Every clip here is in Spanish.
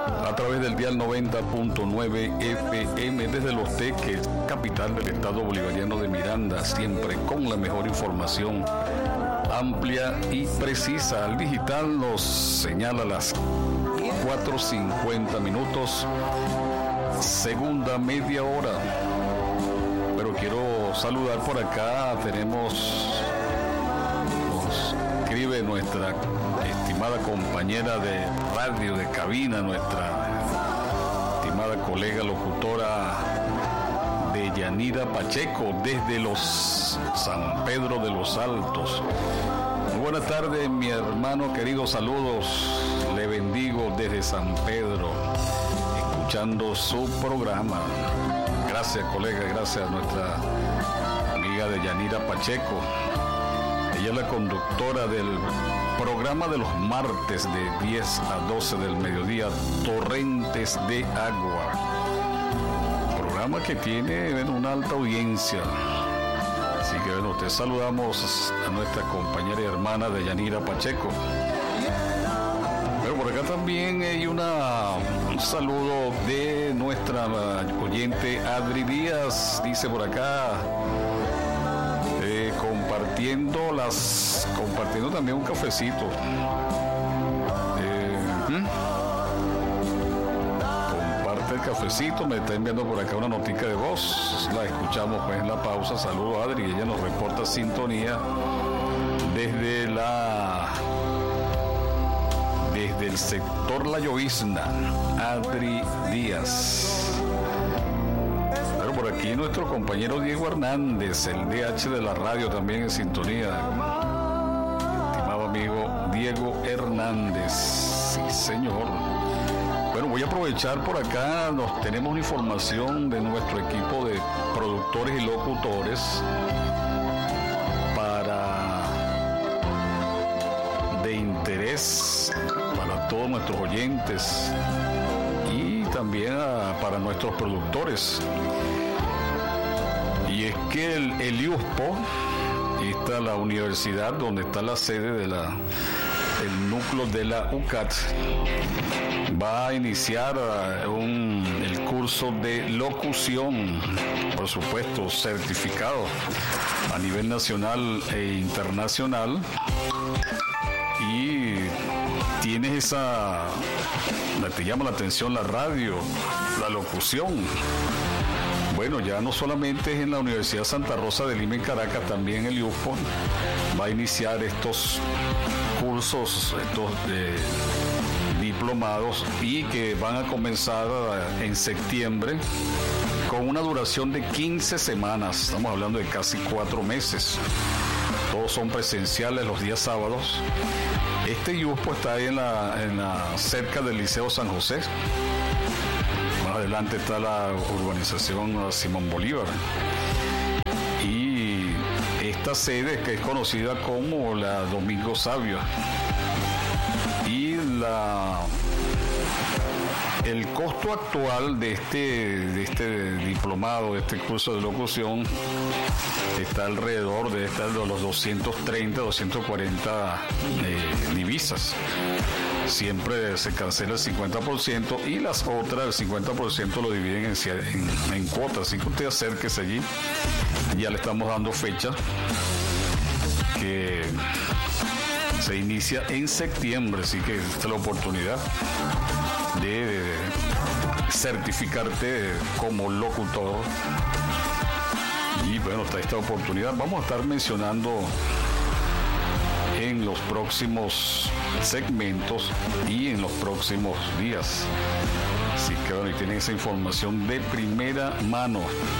a través del dial 90.9 FM desde Los Teques, capital del estado bolivariano de Miranda, siempre con la mejor información amplia y precisa. El digital nos señala las 4:50 minutos, segunda media hora. Pero quiero saludar por acá, nos escribe nuestra estimada compañera de radio, de cabina, nuestra estimada colega locutora de Yanira Pacheco, desde los San Pedro de los Altos. Muy buenas tardes, mi hermano querido, saludos, le bendigo desde San Pedro, escuchando su programa. Gracias, colega, gracias a nuestra amiga de Yanira Pacheco. Ella es la conductora del programa de los martes de 10 a 12 del mediodía, Torrentes de Agua. Programa que tiene una alta audiencia. Así que bueno, te saludamos a nuestra compañera y hermana de Yanira Pacheco. Pero por acá también hay un saludo de nuestra oyente Adri Díaz. Dice por acá, compartiendo también un cafecito. Comparte el cafecito, me está enviando por acá una notica de voz, la escuchamos pues en la pausa. Saludos a Adri, ella nos reporta sintonía desde el sector La Llovizna. Adri Díaz. Pero por aquí nuestro compañero Diego Hernández, el DH de la radio, también en sintonía. Estimado amigo Diego Hernández. Sí, señor. Bueno, voy a aprovechar por acá, tenemos una información de nuestro equipo de productores y locutores de interés para todos nuestros oyentes y también para nuestros productores. Y es que el IUSPO, esta la universidad donde está la sede de el núcleo de la UCAT, va a iniciar el curso de locución, por supuesto certificado a nivel nacional e internacional. Y tienes te llama la atención la radio, la locución. Bueno, ya no solamente es en la Universidad Santa Rosa de Lima en Caracas, también el IUSPO va a iniciar estos cursos, estos diplomados, y que van a comenzar en septiembre con una duración de 15 semanas. Estamos hablando de casi 4 meses. Todos son presenciales los días sábados. Este IUSPO está ahí cerca del Liceo San José. Más adelante está la urbanización Simón Bolívar. Y esta sede, que es conocida como la Domingo Sabio. Y el costo actual de este diplomado, de este curso de locución, está alrededor de los 230, 240 divisas. Siempre se cancela el 50% y las otras, el 50%, lo dividen en cuotas. Así que usted acérquese allí. Ya le estamos dando fecha, que se inicia en septiembre, así que esta es la oportunidad de certificarte como locutor. Y bueno, está esta oportunidad. Vamos a estar mencionando en los próximos segmentos y en los próximos días. Así que bueno, y tienen esa información de primera mano.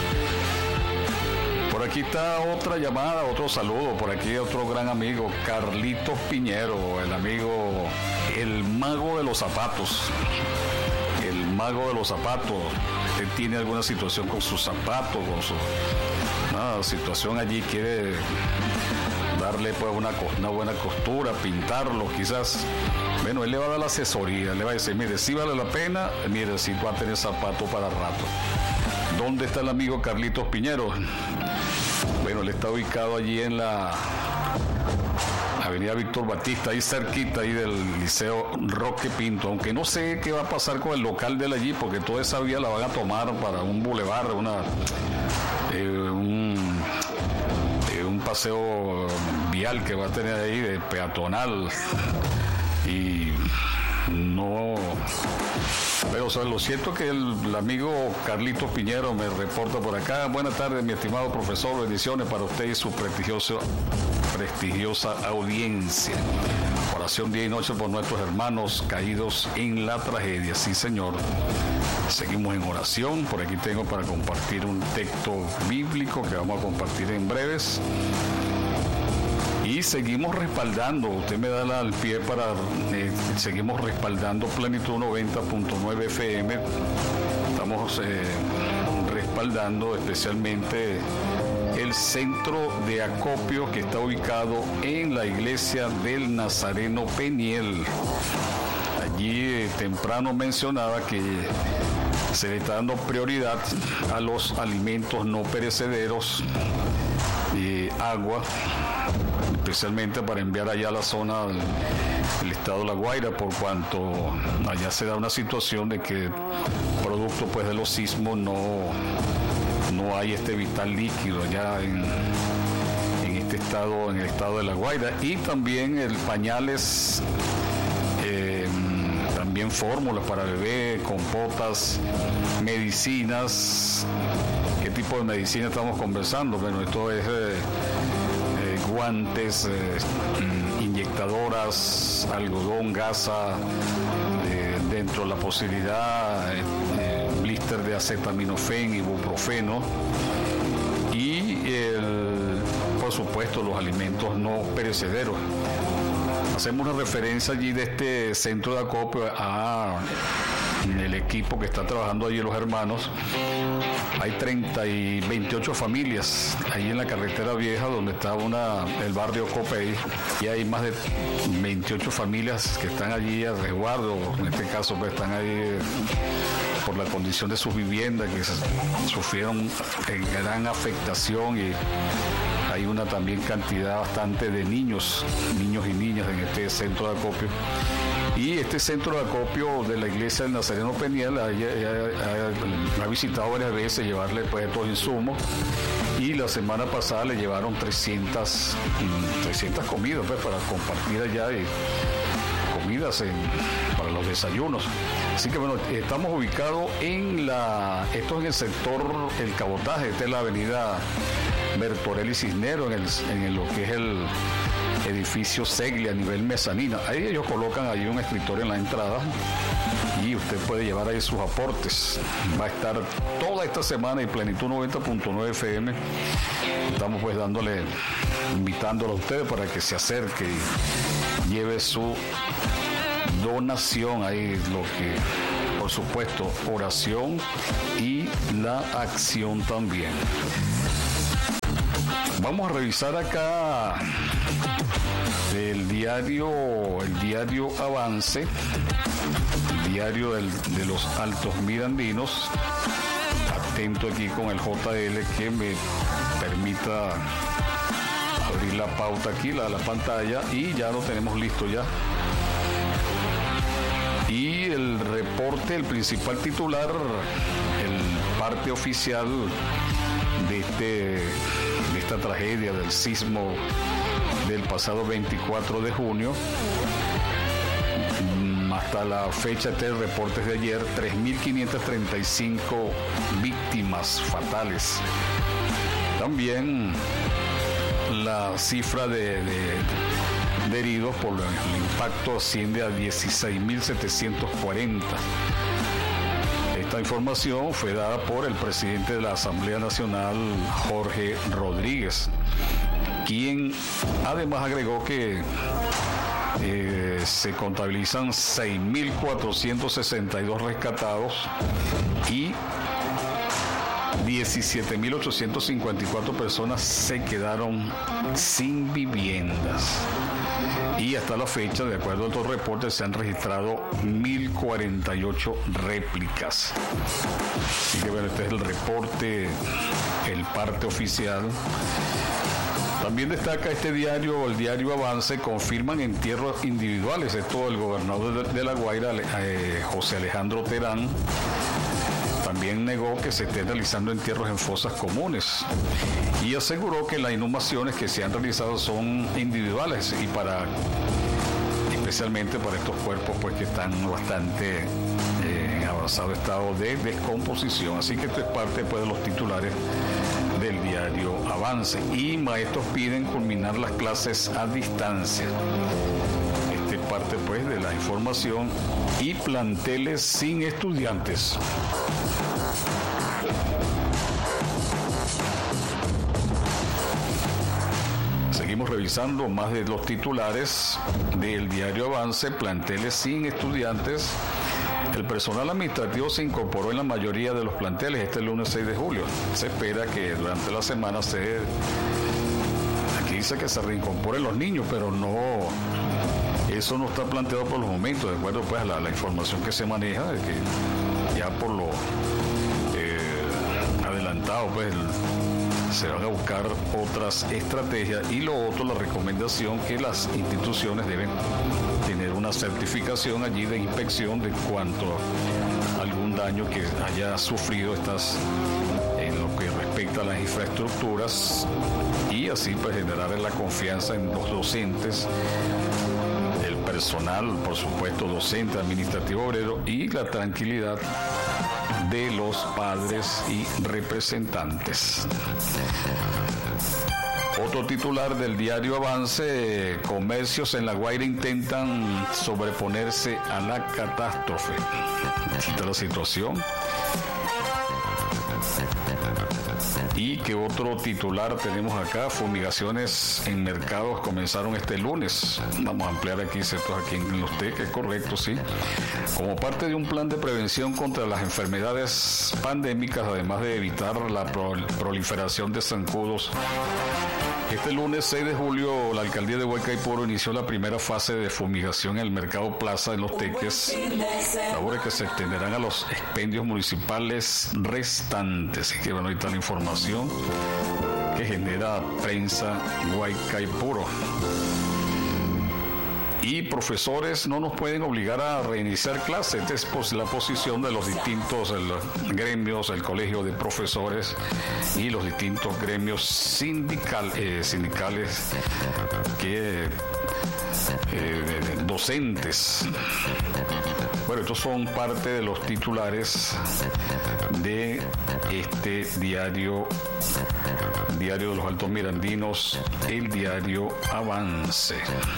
Por aquí está otra llamada, otro saludo. Por aquí otro gran amigo, Carlitos Piñero, el amigo, el mago de los zapatos. El mago de los zapatos. Usted tiene alguna situación con sus zapatos, con su situación allí, quiere darle pues una buena costura, pintarlo quizás. Bueno, él le va a dar la asesoría, le va a decir, mire, si vale la pena, mire, si va a tener zapatos para rato. ¿Dónde está el amigo Carlitos Piñero? Bueno, él está ubicado allí en la Avenida Víctor Batista, ahí cerquita ahí del Liceo Roque Pinto, aunque no sé qué va a pasar con el local de allí, porque toda esa vía la van a tomar para un bulevar, un paseo vial que va a tener ahí de peatonal, y no. Pero lo cierto es que el amigo Carlitos Piñero me reporta por acá. Buenas tardes, mi estimado profesor, bendiciones para usted y su prestigiosa audiencia. Oración día y noche por nuestros hermanos caídos en la tragedia. Sí, señor. Seguimos en oración. Por aquí tengo para compartir un texto bíblico que vamos a compartir en breves. Y seguimos respaldando, usted me da al pie para, seguimos respaldando Plenitud 90.9 FM. Estamos respaldando especialmente el centro de acopio que está ubicado en la iglesia del Nazareno Peniel. Allí temprano mencionaba que se le está dando prioridad a los alimentos no perecederos, agua, especialmente para enviar allá a la zona del estado de La Guaira, por cuanto allá se da una situación de que producto pues de los sismos no hay este vital líquido allá en este estado, en el estado de La Guaira. Y también el pañales, también fórmulas para bebé, compotas, medicinas. ¿Qué tipo de medicina estamos conversando? Bueno, esto es guantes, inyectadoras, algodón, gasa, dentro de la posibilidad, blister de acetaminofén, ibuprofeno y, por supuesto, los alimentos no perecederos. Hacemos una referencia allí de este centro de acopio a el equipo que está trabajando allí, los hermanos. Hay 28 familias ahí en la carretera vieja donde está el barrio Copey, y hay más de 28 familias que están allí a resguardo. En este caso pues están ahí por la condición de sus viviendas, que sufrieron gran afectación, y hay una también cantidad bastante de niños y niñas en este centro de acopio. Y este centro de acopio de la iglesia del Nazareno Peniel ha visitado varias veces, llevarle pues estos insumos, y la semana pasada le llevaron 300 comidas pues, para compartir allá, y comidas para los desayunos. Así que bueno, estamos ubicados esto es en el sector El Cabotaje. Esta es la avenida Bertorelli Cisnero, en lo que es el edificio Segli a nivel mezanina. Ahí ellos colocan ahí un escritorio en la entrada y usted puede llevar ahí sus aportes. Va a estar toda esta semana en Plenitud 90.9 FM. Estamos pues invitándolo a ustedes para que se acerque y lleve su donación. Ahí lo que, por supuesto, oración y la acción también. Vamos a revisar acá el diario Avance, el diario de los Altos Mirandinos. Atento aquí con el JL que me permita abrir la pauta aquí, la pantalla, y ya lo tenemos listo ya. Y el reporte, el principal titular, el parte oficial de esta tragedia del sismo del pasado 24 de junio. Hasta la fecha, este reporte de ayer, 3.535 víctimas fatales. También la cifra de heridos por el impacto asciende a 16.740. Esta información fue dada por el presidente de la Asamblea Nacional, Jorge Rodríguez, quien además agregó que se contabilizan 6.462 rescatados y 17.854 personas se quedaron sin viviendas. Y hasta la fecha, de acuerdo a estos reportes, se han registrado 1.048 réplicas. Así que bueno, este es el reporte, el parte oficial. También destaca este diario, el diario Avance, confirman entierros individuales. Esto el gobernador de La Guaira, José Alejandro Terán, también negó que se estén realizando entierros en fosas comunes y aseguró que las inhumaciones que se han realizado son individuales y especialmente para estos cuerpos pues que están bastante en avanzado estado de descomposición. Así que esto es parte pues de los titulares del diario Avance. Y maestros piden culminar las clases a distancia. Esta es parte pues de la información. Y planteles sin estudiantes. Seguimos revisando más de los titulares del diario Avance. Planteles sin estudiantes. El personal administrativo se incorporó en la mayoría de los planteles este lunes 6 de julio. Se espera que durante la semana aquí dice que se reincorporen los niños, pero no, eso no está planteado por los momentos, de acuerdo pues a la información que se maneja, de que ya por lo adelantado pues se van a buscar otras estrategias. Y lo otro, la recomendación que las instituciones deben tener una certificación allí de inspección de cuanto a algún daño que haya sufrido en lo que respecta a las infraestructuras, y así pues generar la confianza en los docentes, el personal, por supuesto, docente, administrativo, obrero, y la tranquilidad de los padres y representantes. Otro titular del diario Avance: comercios en La Guaira intentan sobreponerse a la catástrofe. Cita la situación. ¿Y qué otro titular tenemos acá? Fumigaciones en mercados comenzaron este lunes. Vamos a ampliar aquí, ¿cierto? Aquí en los TEC, es correcto, sí. Como parte de un plan de prevención contra las enfermedades pandémicas, además de evitar la proliferación de zancudos. Este lunes 6 de julio, la alcaldía de Huaycaipuro inició la primera fase de fumigación en el mercado Plaza en Los Teques, labores que se extenderán a los expendios municipales restantes. Así que bueno, ahí está la información que genera Prensa Huaycaipuro. Y profesores no nos pueden obligar a reiniciar clases. Esta es la posición de los distintos gremios, el colegio de profesores y los distintos gremios sindicales docentes. Bueno, estos son parte de los titulares de este diario de los Altos Mirandinos, el diario Avance.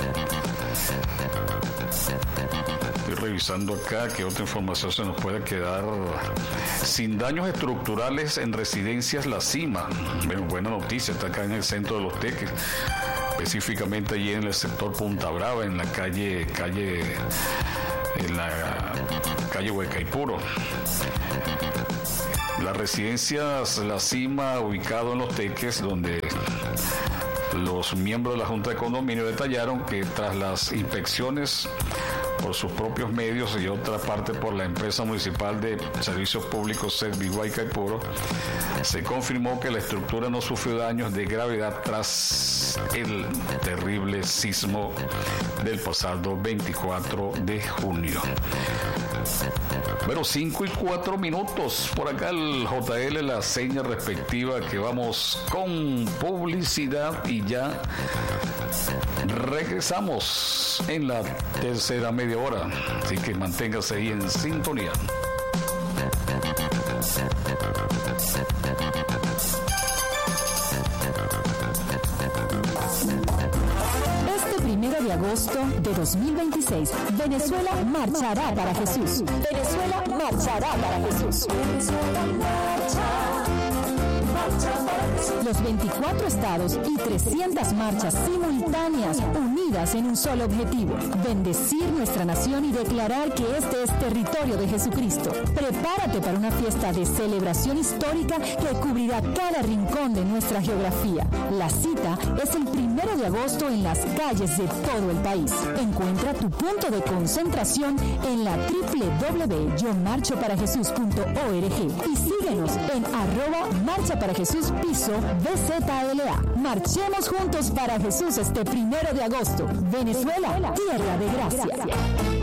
Estoy revisando acá qué otra información se nos puede quedar. Sin daños estructurales en residencias La Cima. Bueno, buena noticia, está acá en el centro de Los Teques, específicamente allí en el sector Punta Brava, en la calle Huaycaipuro. Las residencias La Cima, ubicado en Los Teques, donde los miembros de la Junta de Condominio detallaron que tras las inspecciones por sus propios medios y otra parte por la empresa municipal de servicios públicos Servi Huaycaipuro, se confirmó que la estructura no sufrió daños de gravedad tras el terrible sismo del pasado 24 de junio. Bueno, 5:04. Por acá el JL, la seña respectiva, que vamos con publicidad y ya regresamos en la tercera media hora. Así que manténgase ahí en sintonía. De agosto de 2026, Venezuela marchará para Jesús. Venezuela marchará para Jesús. Los 24 estados y 300 marchas simultáneas unidas en un solo objetivo: bendecir nuestra nación y declarar que este es territorio de Jesucristo. Prepárate para una fiesta de celebración histórica que cubrirá cada rincón de nuestra geografía. La cita es el 1 1 de agosto en las calles de todo el país. Encuentra tu punto de concentración en la www.yomarchoparajesus.org y síguenos en @marchaparajesuspiso-BZLA. Marchemos juntos para Jesús este 1 de agosto. Venezuela, tierra de gracia.